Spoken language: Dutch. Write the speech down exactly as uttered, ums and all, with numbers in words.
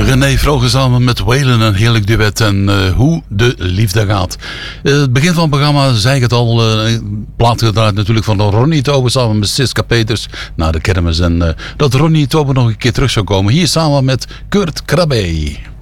René Vroger samen met Waylon, een heerlijk duet en uh, hoe de liefde gaat. Uh, het begin van het programma zei ik het al, uh, plaat gedraaid natuurlijk van Ronnie Tober samen met Siska Peters naar de kermis. En uh, dat Ronnie Tober nog een keer terug zou komen. Hier samen met Kurt Krabbe.